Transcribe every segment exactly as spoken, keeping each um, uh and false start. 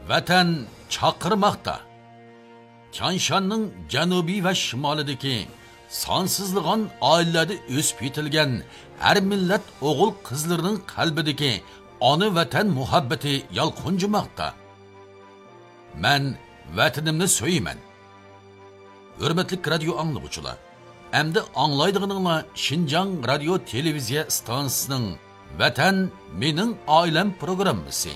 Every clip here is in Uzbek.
Vatan chaqirmoqda. Tianshanning janubiy va shimolidagi sonsizlig'an oilalarda o'sib yetilgan har millat o'g'il qizlarining qalbidagi ona vatan muhabbati yalqunjimoqda. Men vatanimni so'yman. Hurmatli radio anglovchilar, endi anglaydiganinglar Xinjiang radio televiziya stansiyasining Vatan mening oilam programmasi.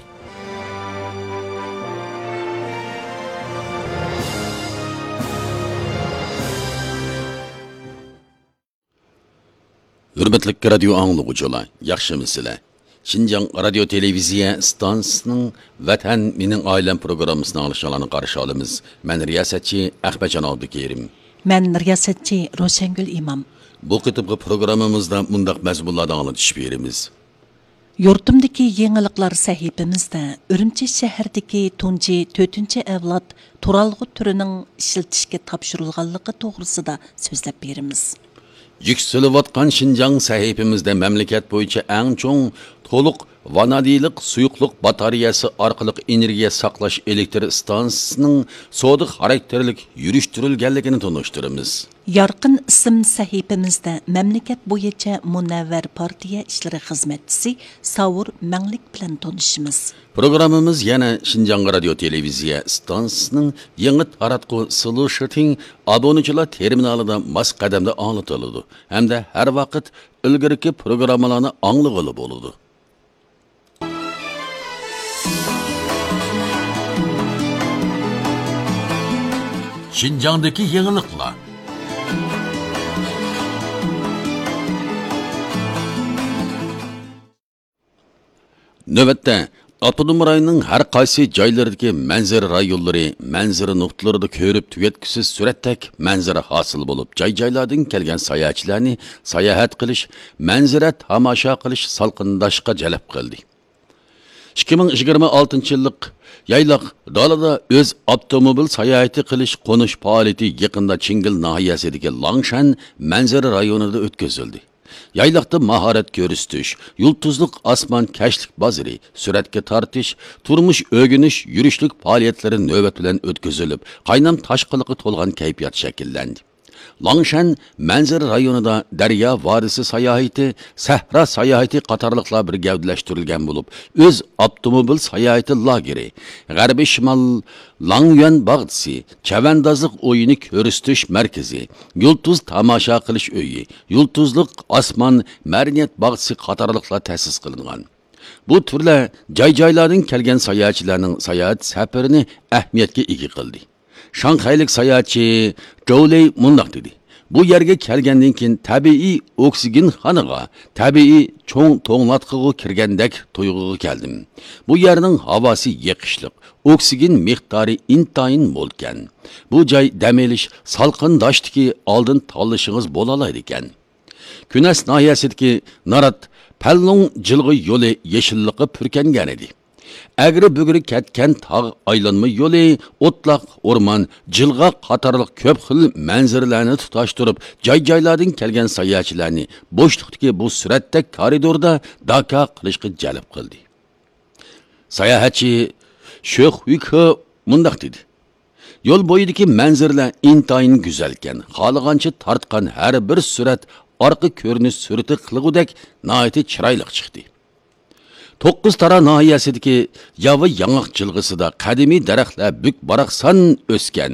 Hürmetli radio anlıqçılar, yaxşımısınızlar? Xinjiang radio televiziya stansiyasining Vatan mening oilam programmasini alışalarını qarşı alımız. Men riyasatchi Ahmadjon Abdukerim. Men riyasatchi Roshangul Imam. Bu qitimqi programmamizda mundaq mazmunlarni anlatışib beramiz. Yurtimdagi yangiliklar sahifamizda Urumchi shahridagi tunji to'rtinchi avlod turalg'u turining ishlatishga topshirilganligi to'g'risida so'zlab beramiz. Yükselivatqan Xinjiang sahifamizda mamlakat bo'yicha eng cho'ng to'liq vanadiylik suyuqlik batareyasi orqali energiya saqlash elektr stansiyasining sodiq xarakterlik yurishtirilganligini tanishtiramiz. Yorqin ism sahifamizda mamlakat bo'yicha Munavvar partiya ishlari xizmatchisi Savur Manglik bilan tanishimiz. Programmamiz yana Xinjiang radio televiziya stansiyasining yangi taratqu solution abonechilar terminalida mas qadamda anlatiladi hamda har vaqt ilgirki programmalarni anglag'ili bo'ladi. Xinjiangdagi yangiliklar. Növətdə Avtonom rayonunun hər qaysı joylaridagi manzara rayonlari, manzara nuqtalarida ko'rib tugatkisiz suratdak manzara hosil bo'lib, joy-joylardan kelgan sayohatchilarni sayohat qilish, manzara tomosha qilish salqindashga jalb qildi. ikki ming yigirma oltinchi yillik yayloq dalada o'z avtomobil sayohati qilish qo'nish faoliyati yaqinda Chingil nahiyasidagi Langshan manzara rayonida o'tkazildi. Yayloqda mahorat ko'rsatish, yulduzliq osmon kashlik bozori, suratga tortish, turmush o'rganish, yurishlik faoliyatlari navbat bilan o'tkazilib, qaynam tashqiliqi to'lgan kayfiyat shakllandi. Langshan manzara rayonida daryo vodisi sayohati, sahra sayohati qatorliqlar bir gavdalashtirilgan bo'lib, o'z avtomobil sayohati lageri, g'arbiy shimol Langyuan bag'disi, chavandozlik o'yini ko'rsatish markazi, yulduz tomosha qilish uyi, yulduzliq osmon mariniyat bag'disi qatorliqlar ta'sis qilingan. Bu turlar joy-joylardan kelgan sayohatchilarning sayohat safarini ahamiyatga ega qildi. Shanxaylik sayohatchi Zhou mundaq dedi. Bu yerga kelgandan keyin tabiiy oksigen xoniga, tabiiy cho'ng to'nglatqiga kirgandek tuyg'uga keldim. Bu yerning havosi yiqishliq, oksigen miqdori intayin bo'lgan. Bu joy dam olish, salqindashdiki oldin tanlashingiz bo'la oladi ekan. Kunas nahiyasidagi Narat Pallong jilg'i yo'li yeshilliqqa purkangan edi. Agri bugri ketgan tog' aylanma yo'li, o'tloq, o'rmon, jilg'a qatorliq ko'p xil manzaralarni tutashtirib, joy-joylardan kelgan sayohatchilarni bo'shliqdagi bu suratda koridorda daka qilishga jalb qildi. Sayohatchi Sho'x Uyko mundaq dedi. Yo'l bo'yidagi manzaralar intayin go'zalkan, xohlagancha tortgan har bir surat orqa ko'rinish surati qilgudek nihoyat chiroyli chiqdi. to'qqiz tara nahiyasidagi Yavi yangoq jilg'isida qadimiy daraxtlar buk baraqsan o'sgan.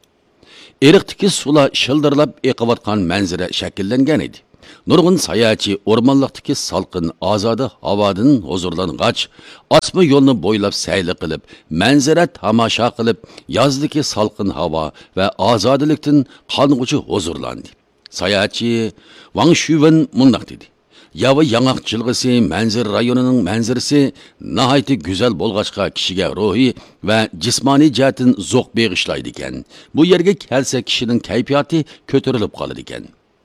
Eriqdagi suvlar shildirlab eqiyotgan manzara shakllangan edi. Nurg'un sayohatchi o'rmonliqdagi salqin, ozoda havodan huzurlangach, osma yo'lni bo'ylab sayli qilib, manzara tomosha qilib, yozdagi salqin havo va ozodilikdan qong'uchi huzurlandi. Sayohatchi Wang Shuwen mundaq dedi. Yavi yangoq jilg'isi manzara rayonining manzarasi nihoyat go'zal bo'lg'achqa kishiga ruhiy va jismoniy jihatdan zo'q beg'ishlaydi ekan. Bu yerga kelsa kishining kayfiyati ko'tarilib qoladi ekan.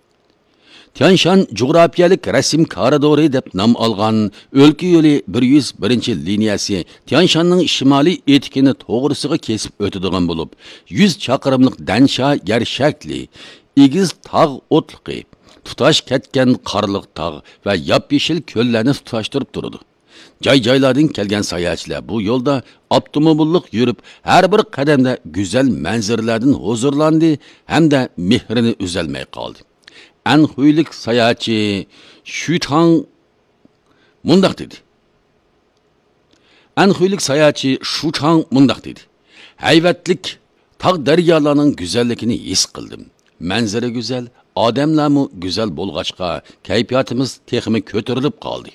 Tianshan jug'rafiyalik rasm koridori deb nom olgan o'lka yo'li bir yuz birinchi liniyasi Tianshanning shimoliy etikini to'g'risiga kesib o'tadigan bo'lib, yuz chaqirimlik dansha yer shakli, egiz tog' o'tliqi, tutash ketgan qarliq tog' va yap-yeshil ko'llarni tutashtirib turadi. Joy-joylardan kelgan sayohatchilar bu yo'lda avtomobillik yurib, har bir qadamda go'zal manzaralardan huzurlandi hamda mehrini uzalmay qoldi. Anxuylik sayohatchi Shutang mundaq dedi. Anxuylik sayohatchi Shutang mundaq dedi. Hayvatlik tog' daryolarning go'zalligini his qildim. Manzara go'zal, odamlarmi go'zal bo'lg'achqa, kayfiyatimiz texmi ko'tarilib qoldi.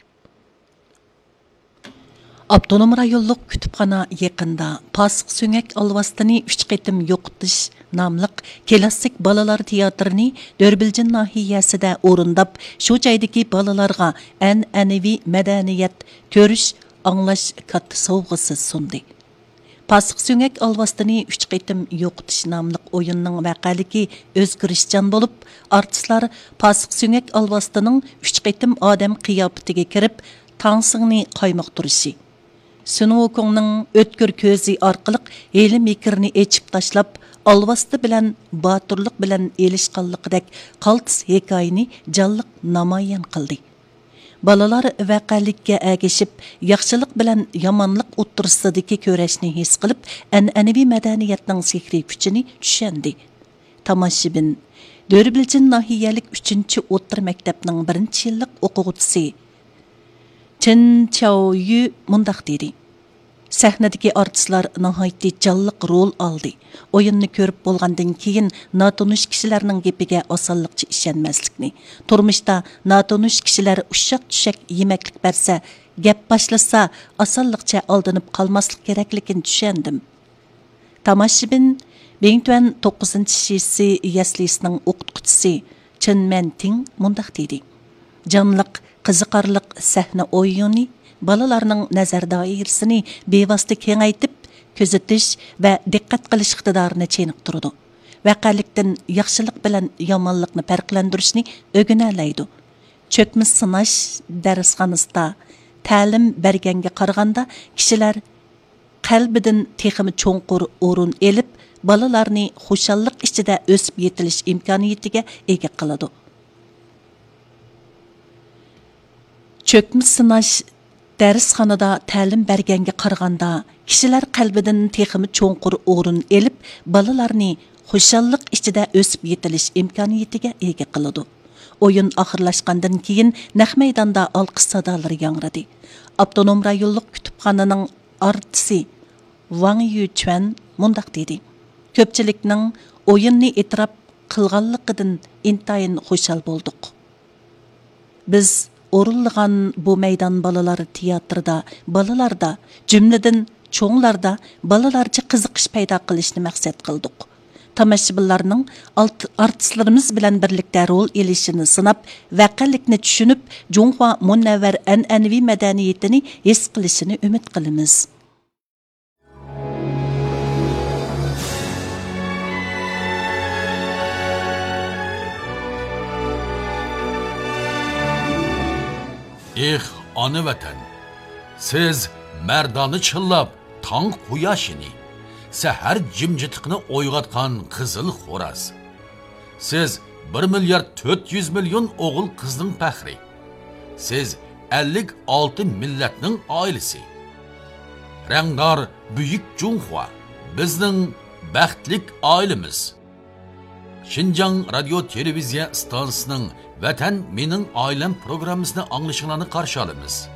Abdunum rayonluq kütüphana yaqında Pasıq Söngək alvastını üç qitim yo'qotish namlıq klassik balalar teatrini Dörbilcin nahiyasida o'rindab, shu joydagi balalarga an'anaviy madaniyat ko'rish, anglash katta sovg'asi sundi. Pasıq Söngək alvastını üç qitim yo'qotish namlıq o'yinning vaqaligi o'zgarishchan bo'lib, artistlar Pasıq Söngək alvastining üç qitim odam qiyofatiga kirib, tangsingni qaymoqtirishi. Sunukongning o'tkir ko'zi orqali heli mikirni echib tashlab, alvasti bilan boturlik bilan elishqanliqdek qaltis hikoyani jonliq namoyon qildi. Balalar vaqalikka agishib, yaxshilik bilan yomonlik o'ttirsidagi ko'rashni his qilib, an'anaviy madaniyatning sehriy kuchini tushundi. Tomoshabin Dörbilcin nahiyalik uchinchi o'rta maktabning birinchi yillik o'quvchisi Chen Xiaoyu mundaq dedi. Sahnadagi artistlar nihoyatda jonliq rol oldi. O'yinni ko'rib bo'lgandan keyin notanish kishilarning gapiga osonlikcha ishonmaslikni, turmushda notanish kishilar ushshaq-tushak yemaklik bersa, gap boshlasa, osonlikcha aldinib qolmaslik kerakligini tushundim. Tomoshabin Bengtuan to'qqizinchi shisi yaslisining o'qituvchisi Chen Menting mundaq dedi. Jonliq qiziqarliq sahna o'yini balalarning nazar doirasini bevosita kengaytib, kuzatish va diqqat qilish iqtidorini cheniqtiradi. Vaqalikdan yaxshilik bilan yomonlikni farqlantirishni o'rganalaydi. Cho'kmis sinash darsxonasida ta'lim berganga qaraganda kishilar qalbidan texmi cho'nqur o'rin elib, balalarni xushallik ichida o'sib yetilish imkoniyatiga ega qiladi. Cho'kmis sinash darsxonada ta'lim berganga qaraganda kishilar qalbidan texmi cho'nqur o'rin elib, balalarni xushallik ichida o'sib yetilish imkoniyatiga ega qiladi. O'yin oxirlashgandan keyin naq maydonda olqish sadolari yangradi. Avtonom rayonluq kutubxonaning artisti Wang Yuchuan mundaq dedi. Ko'pchilikning o'yinni e'tirof qilganligidan intayin xushal bo'ldik. Biz o'rinlagan bu maydon balalar teatrida, balalarda, jumladan cho'nglarda balalarcha qiziqish paydo qilishni maqsad qildik. Tomoshabinlarning artistlarimiz bilan birlikda rol elishini sinab, vaqalikni tushunib, Jonghua munavvar an'anaviy madaniyatini his qilishini umid qilamiz. Eh, ana vatan, siz mardoni chillab, tong quyoshini, sahar jimjitiqni o'yg'atgan qizil xo'raz. Siz bir milliard to'rt yuz million o'g'il qizning faxri. Siz ellik olti millatning oilasi. Rangdor buyuk Jonghua, bizning baxtlik oilamiz. Xinjiang radio televiziya stansiyasining Vatan mening oilam programmasini anglashinglarni qarshi olamiz.